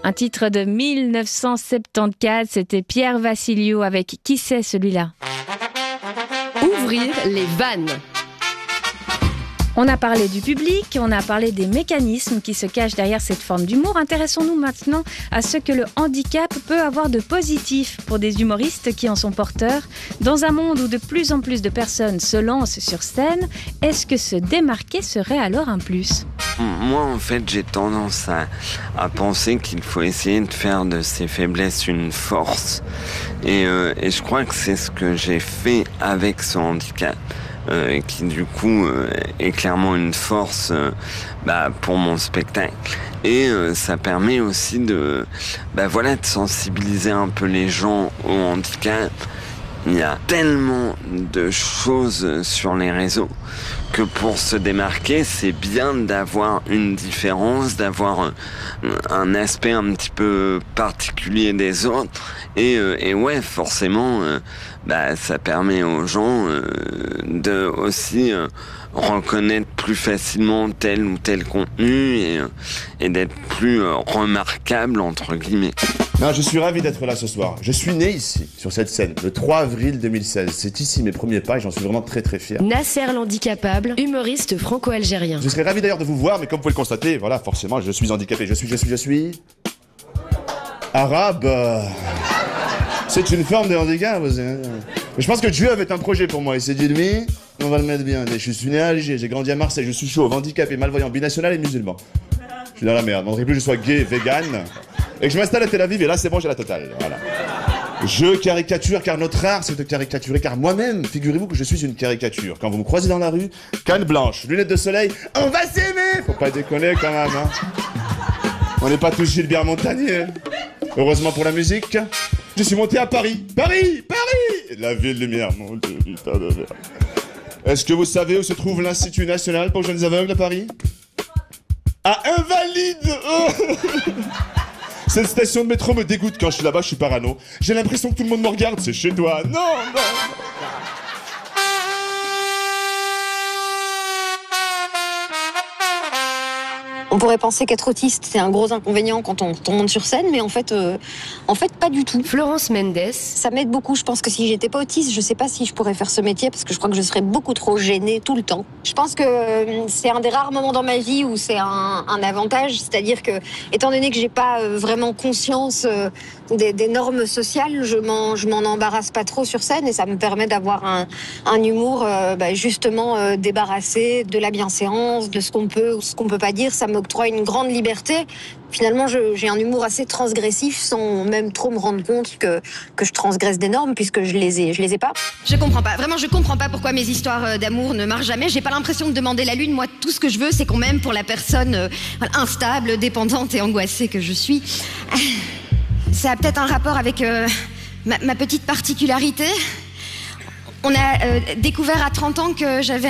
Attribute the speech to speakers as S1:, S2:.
S1: Un titre de 1974, c'était Pierre Vassiliou avec Qui c'est celui-là?
S2: Ouvrir les vannes.
S1: On a parlé du public, on a parlé des mécanismes qui se cachent derrière cette forme d'humour. Intéressons-nous maintenant à ce que le handicap peut avoir de positif pour des humoristes qui en sont porteurs. Dans un monde où de plus en plus de personnes se lancent sur scène, est-ce que se démarquer serait alors un plus ?
S3: Moi, en fait, j'ai tendance à penser qu'il faut essayer de faire de ses faiblesses une force. Et je crois que c'est ce que j'ai fait avec ce handicap. Qui du coup est clairement une force pour mon spectacle. Et ça permet aussi de sensibiliser un peu les gens au handicap. Il y a tellement de choses sur les réseaux que pour se démarquer, c'est bien d'avoir une différence, d'avoir un aspect un petit peu particulier des autres. Et ouais, forcément, ça permet aux gens de aussi reconnaître plus facilement tel ou tel contenu et d'être plus remarquable, entre guillemets.
S4: Non, je suis ravi d'être là ce soir. Je suis né ici, sur cette scène, le 3 avril 2016. C'est ici mes premiers pas et j'en suis vraiment très très fier.
S2: Nasser l'handicapable, humoriste franco-algérien.
S4: Je serais ravi d'ailleurs de vous voir, mais comme vous pouvez le constater, voilà, forcément, je suis handicapé. Je suis... arabe. C'est une forme de handicap. Mais je pense que Dieu avait un projet pour moi. Il s'est dit, lui, on va le mettre bien. Je suis né à Alger, j'ai grandi à Marseille, je suis chauve, handicapé, malvoyant, binational et musulman. Je suis dans la merde. On ne plus que je sois gay, vegan. Et que je m'installe à Tel Aviv, et là, c'est bon, j'ai la totale. Voilà. Je caricature, car notre art, c'est de caricaturer. Car moi-même, figurez-vous que je suis une caricature. Quand vous me croisez dans la rue, canne blanche, lunettes de soleil, on va s'aimer. Faut pas déconner quand même, hein. On n'est pas tous Gilbert Montagnier. Heureusement pour la musique, je suis monté à Paris. Paris! La ville lumière, mon Dieu, putain de merde. Est-ce que vous savez où se trouve l'Institut National pour Jeunes Aveugles à Paris? À Invalides. Oh. Cette station de métro me dégoûte quand je suis là-bas, je suis parano. J'ai l'impression que tout le monde me regarde, c'est chez toi. Non.
S5: On pourrait penser qu'être autiste, c'est un gros inconvénient quand on monte sur scène, mais en fait, pas du tout.
S2: Florence Mendes.
S5: Ça m'aide beaucoup. Je pense que si j'étais pas autiste, je sais pas si je pourrais faire ce métier parce que je crois que je serais beaucoup trop gênée tout le temps. Je pense que c'est un des rares moments dans ma vie où c'est un avantage, c'est-à-dire que, étant donné que j'ai pas vraiment conscience des normes sociales, je m'en embarrasse pas trop sur scène et ça me permet d'avoir un humour justement débarrassé de la bienséance, de ce qu'on peut ou ce qu'on peut pas dire. Ça m'octroie une grande liberté. Finalement, j'ai un humour assez transgressif sans même trop me rendre compte que je transgresse des normes puisque je les ai pas.
S6: Je comprends pas, vraiment je comprends pas pourquoi mes histoires d'amour ne marchent jamais. J'ai pas l'impression de demander la lune. Moi, tout ce que je veux, c'est qu'on m'aime pour la personne instable, dépendante et angoissée que je suis. Ça a peut-être un rapport avec ma petite particularité. On a découvert à 30 ans que j'avais